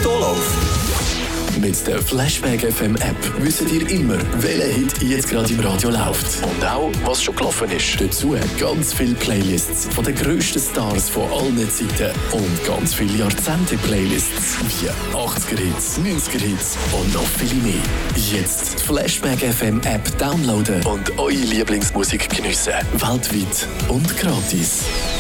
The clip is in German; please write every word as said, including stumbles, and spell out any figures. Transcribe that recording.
Anlauf. Mit der Flashback F M App wisst ihr immer, welcher Hit jetzt gerade im Radio läuft. Und auch, was schon gelaufen ist. Dazu ganz viele Playlists von den grössten Stars von allen Zeiten. Und ganz viele Jahrzehnte-Playlists wie achtziger Hits, neunziger Hits und noch viele mehr. Jetzt die Flashback F M App downloaden und eure Lieblingsmusik geniessen. Weltweit und gratis.